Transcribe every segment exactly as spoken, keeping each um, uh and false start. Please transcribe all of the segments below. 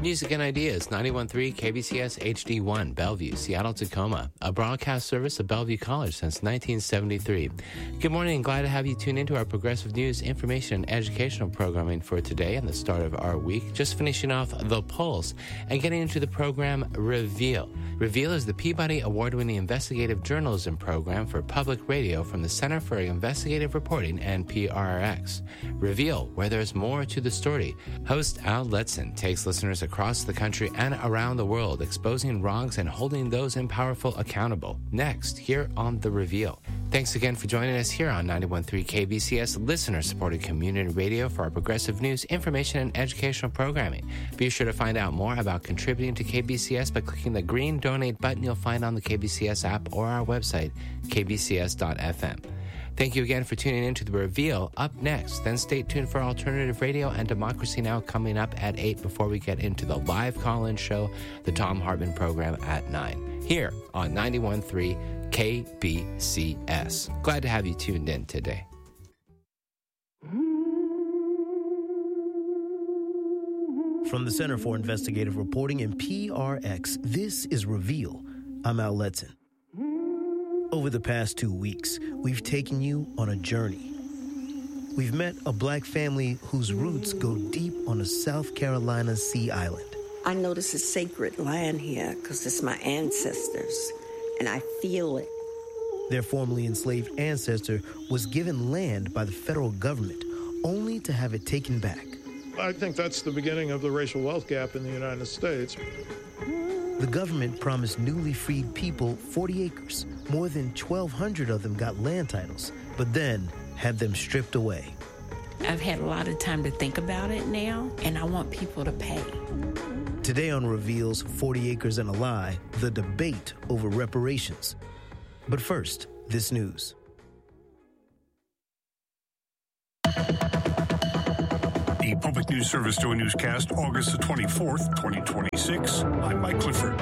Music and Ideas, ninety-one point three K B C S H D one, Bellevue, Seattle, Tacoma, a broadcast service of Bellevue College since nineteen seventy-three. Good morning and glad to have you tune into our progressive news, information, and educational programming for today and the start of our week. Just finishing off The Pulse and getting into the program Reveal. Reveal is the Peabody Award-winning investigative journalism program for public radio from the Center for Investigative Reporting and P R X. Reveal, where there's more to the story. Host Al Letson takes listeners across the country and around the world, exposing wrongs and holding those in powerful accountable. Next, here on The Reveal. Thanks again for joining us here on ninety-one point three K B C S, listener-supported community radio for our progressive news, information, and educational programming. Be sure to find out more about contributing to K B C S by clicking the green donate button you'll find on the K B C S app or our website, k b c s dot f m. Thank you again for tuning in to The Reveal. Up next, then stay tuned for Alternative Radio and Democracy Now! Coming up at eight before we get into the live call-in show, the Tom Hartman program at nine, here on ninety-one point three K B C S. Glad to have you tuned in today. From the Center for Investigative Reporting and P R X, this is Reveal. I'm Al Letson. Over the past two weeks, we've taken you on a journey. We've met a black family whose roots go deep on a South Carolina sea island. I notice a sacred land here because it's my ancestors, and I feel it. Their formerly enslaved ancestor was given land by the federal government, only to have it taken back. I think that's the beginning of the racial wealth gap in the United States. The government promised newly freed people forty acres. More than twelve hundred of them got land titles, but then had them stripped away. I've had a lot of time to think about it now, and I want people to pay. Today on Reveal's forty Acres and a Lie, the debate over reparations. But first, this news. The Public News Service doing newscast August the twenty-fourth, twenty twenty-six. I'm Mike Clifford.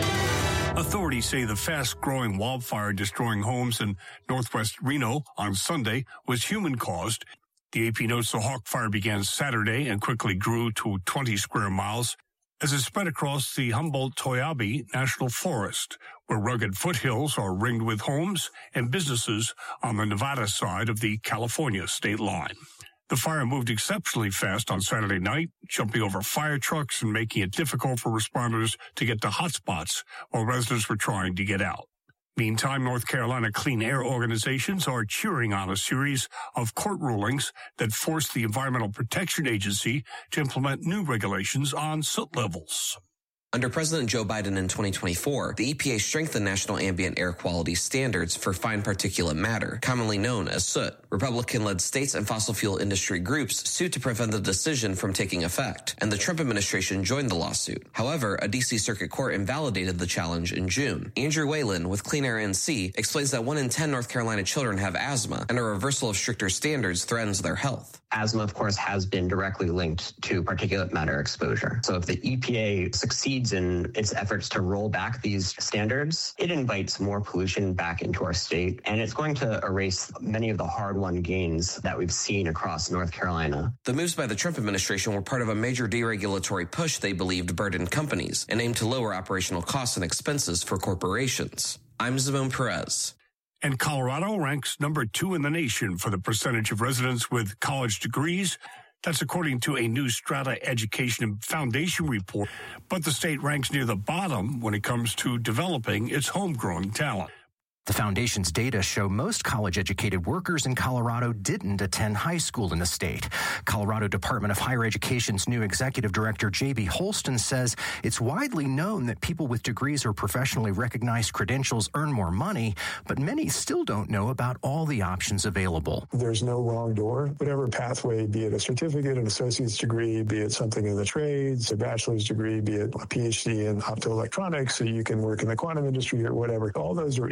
Authorities say the fast-growing wildfire destroying homes in northwest Reno on Sunday was human-caused. The A P notes the Hawk Fire began Saturday and quickly grew to twenty square miles as it spread across the Humboldt-Toyabe National Forest, where rugged foothills are ringed with homes and businesses on the Nevada side of the California state line. The fire moved exceptionally fast on Saturday night, jumping over fire trucks and making it difficult for responders to get to hotspots while residents were trying to get out. Meantime, North Carolina clean air organizations are cheering on a series of court rulings that force the Environmental Protection Agency to implement new regulations on soot levels. Under President Joe Biden in twenty twenty-four, the E P A strengthened national ambient air quality standards for fine particulate matter, commonly known as soot. Republican-led states and fossil fuel industry groups sued to prevent the decision from taking effect, and the Trump administration joined the lawsuit. However, a D C Circuit Court invalidated the challenge in June. Andrew Whalen with Clean Air N C explains that one in ten North Carolina children have asthma, and a reversal of stricter standards threatens their health. Asthma, of course, has been directly linked to particulate matter exposure. So if the E P A succeeds in its efforts to roll back these standards, it invites more pollution back into our state, and it's going to erase many of the hard-won gains that we've seen across North Carolina. The moves by the Trump administration were part of a major deregulatory push they believed burdened companies and aimed to lower operational costs and expenses for corporations. I'm Zimone Perez. And Colorado ranks number two in the nation for the percentage of residents with college degrees. That's according to a new Strata Education Foundation report. But the state ranks near the bottom when it comes to developing its homegrown talent. The foundation's data show most college-educated workers in Colorado didn't attend high school in the state. Colorado Department of Higher Education's new executive director, J B Holston, says it's widely known that people with degrees or professionally recognized credentials earn more money, but many still don't know about all the options available. There's no wrong door. Whatever pathway, be it a certificate, an associate's degree, be it something in the trades, a bachelor's degree, be it a P H D in optoelectronics, so you can work in the quantum industry or whatever, all those are equally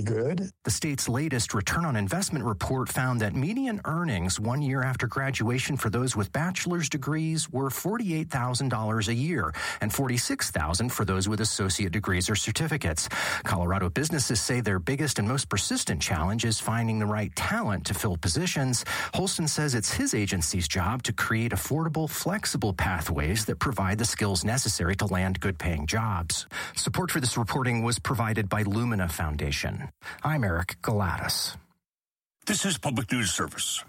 pretty good. The state's latest return on investment report found that median earnings one year after graduation for those with bachelor's degrees were forty-eight thousand dollars a year and forty-six thousand dollars for those with associate degrees or certificates. Colorado businesses say their biggest and most persistent challenge is finding the right talent to fill positions. Holston says it's his agency's job to create affordable, flexible pathways that provide the skills necessary to land good-paying jobs. Support for this reporting was provided by Lumina Foundation. I'm Eric Galatas. This is Public News Service.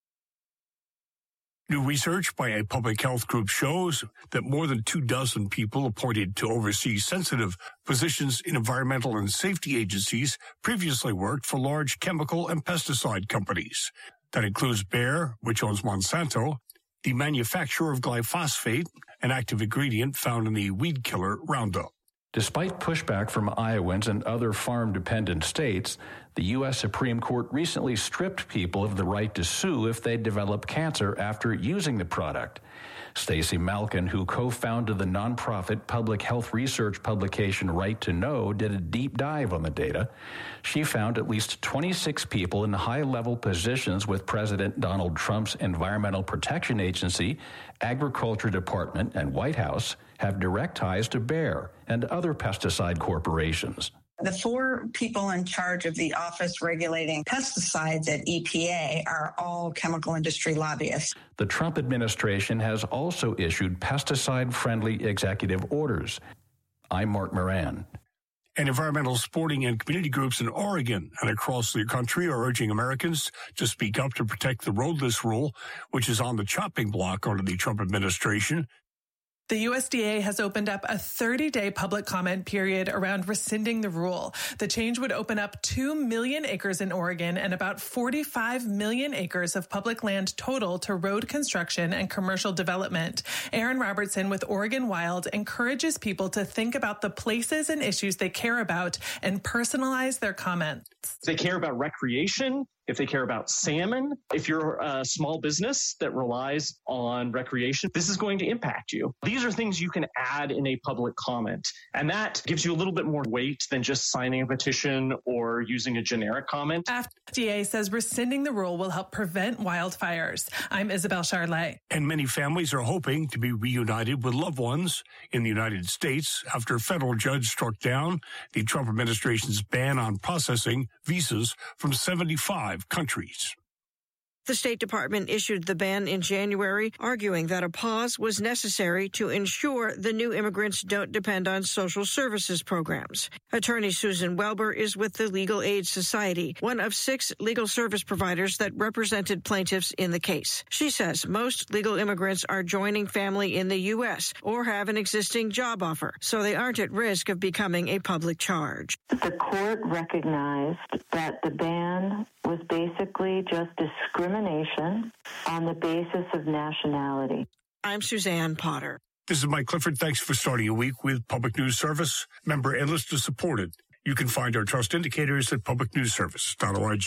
New research by a public health group shows that more than two dozen people appointed to oversee sensitive positions in environmental and safety agencies previously worked for large chemical and pesticide companies. That includes Bayer, which owns Monsanto, the manufacturer of glyphosate, an active ingredient found in the weed killer Roundup. Despite pushback from Iowans and other farm-dependent states, the U S Supreme Court recently stripped people of the right to sue if they develop cancer after using the product. Stacy Malkin, who co-founded the nonprofit public health research publication Right to Know, did a deep dive on the data. She found at least twenty-six people in high-level positions with President Donald Trump's Environmental Protection Agency, Agriculture Department, and White House have direct ties to Bayer and other pesticide corporations. The four people in charge of the office regulating pesticides at E P A are all chemical industry lobbyists. The Trump administration has also issued pesticide-friendly executive orders. I'm Mark Moran. And environmental, sporting, and community groups in Oregon and across the country are urging Americans to speak up to protect the roadless rule, which is on the chopping block under the Trump administration. The U S D A has opened up a thirty-day public comment period around rescinding the rule. The change would open up two million acres in Oregon and about forty-five million acres of public land total to road construction and commercial development. Aaron Robertson with Oregon Wild encourages people to think about the places and issues they care about and personalize their comments. If they care about recreation, if they care about salmon, if you're a small business that relies on recreation, this is going to impact you. These are things you can add in a public comment, and that gives you a little bit more weight than just signing a petition or using a generic comment. F D A says rescinding the rule will help prevent wildfires. I'm Isabel Charlet. And many families are hoping to be reunited with loved ones in the United States after a federal judge struck down the Trump administration's ban on processing visas from seventy-five countries. The State Department issued the ban in January, arguing that a pause was necessary to ensure the new immigrants don't depend on social services programs. Attorney Susan Welber is with the Legal Aid Society, one of six legal service providers that represented plaintiffs in the case. She says most legal immigrants are joining family in the U S or have an existing job offer, so they aren't at risk of becoming a public charge. The court recognized that the ban was basically just discrimination on the basis of nationality. I'm Suzanne Potter. This is Mike Clifford. Thanks for starting a week with Public News Service. Member and listener supported. You can find our trust indicators at public news service dot org.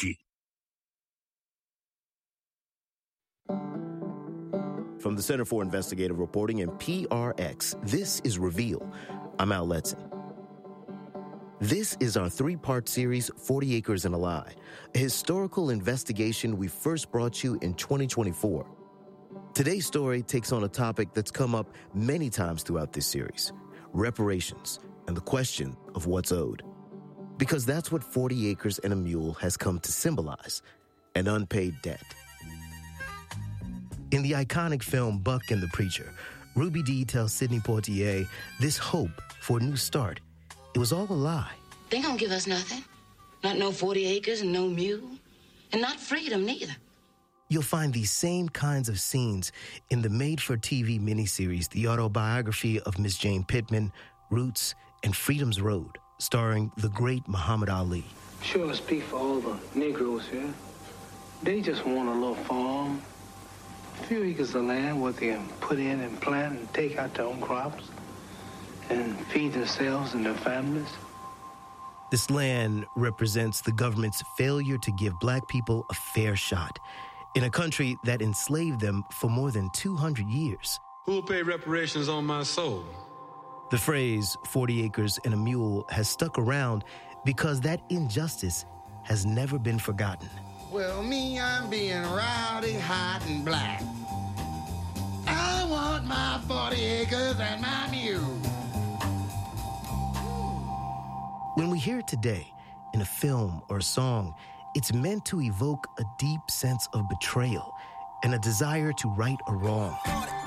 From the Center for Investigative Reporting and P R X, this is Reveal. I'm Al Letson. This is our three-part series, forty acres and a Lie, a historical investigation we first brought you in twenty twenty-four. Today's story takes on a topic that's come up many times throughout this series, reparations and the question of what's owed. Because that's what forty acres and a Mule has come to symbolize, an unpaid debt. In the iconic film Buck and the Preacher, Ruby Dee tells Sidney Poitier this hope for a new start. It was all a lie. They ain't gonna give us nothing. Not no forty acres and no mule. And not freedom, neither. You'll find these same kinds of scenes in the made-for-T V miniseries, The Autobiography of Miss Jane Pittman, Roots, and Freedom's Road, starring the great Muhammad Ali. Sure, I speak for all the Negroes here. They just want a little farm, a few acres of land where they can put in and plant and take out their own crops and feed themselves and their families. This land represents the government's failure to give black people a fair shot in a country that enslaved them for more than two hundred years. Who'll pay reparations on my soul? The phrase, forty acres and a mule, has stuck around because that injustice has never been forgotten. Well, me, I'm being rowdy, hot, and black. I want my forty acres and my mule. When we hear it today, in a film or a song, it's meant to evoke a deep sense of betrayal and a desire to right a wrong.